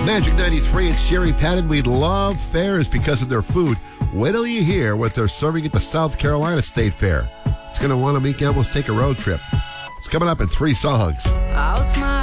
Magic 93, it's Sherry Patton. We love fairs because of their food. Wait till you hear what they're serving at the South Carolina State Fair. It's going to want to make you almost take a road trip. It's coming up in 3 songs. I'll smile.